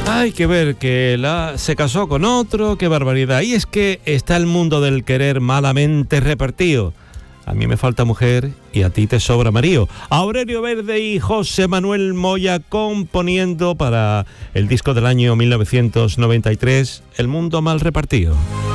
Hay que ver que se casó con otro, qué barbaridad. Y es que está el mundo del querer malamente repartido. A mí me falta mujer y a ti te sobra marido. Aurelio Verde y José Manuel Moya componiendo para el disco del año 1993, El mundo mal repartido.